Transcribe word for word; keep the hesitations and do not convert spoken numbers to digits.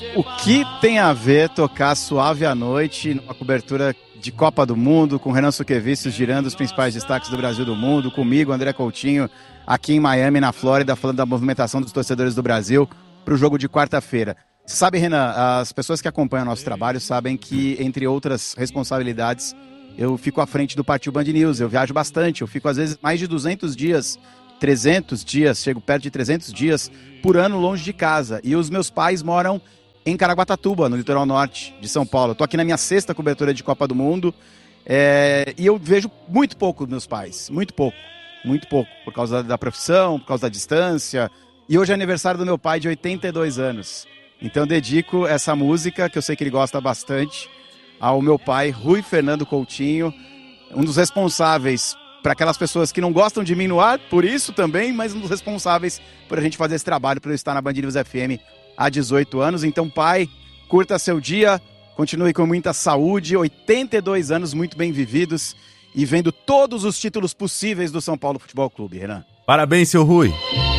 O que tem a ver tocar Suave à Noite numa cobertura de Copa do Mundo, com Renan Suquevicius girando os principais destaques do Brasil e do mundo, comigo, André Coutinho, aqui em Miami, na Flórida, falando da movimentação dos torcedores do Brasil para o jogo de quarta-feira. Você sabe, Renan, as pessoas que acompanham o nosso trabalho sabem que, entre outras responsabilidades, eu fico à frente do Partiu Band News, eu viajo bastante, eu fico às vezes mais de duzentos dias, trezentos dias, chego perto de trezentos dias por ano longe de casa. E os meus pais moram em Caraguatatuba, no litoral norte de São Paulo. Estou aqui na minha sexta cobertura de Copa do Mundo é, e eu vejo muito pouco meus pais, muito pouco, muito pouco, por causa da profissão, por causa da distância. E hoje é aniversário do meu pai de oitenta e dois anos. Então eu dedico essa música, que eu sei que ele gosta bastante, ao meu pai, Rui Fernando Coutinho, um dos responsáveis para aquelas pessoas que não gostam de mim no ar, por isso também, mas um dos responsáveis por a gente fazer esse trabalho, por eu estar na Band News F M há dezoito anos. Então, pai, curta seu dia, continue com muita saúde, oitenta e dois anos muito bem vividos e vendo todos os títulos possíveis do São Paulo Futebol Clube, Renan. Parabéns, seu Rui.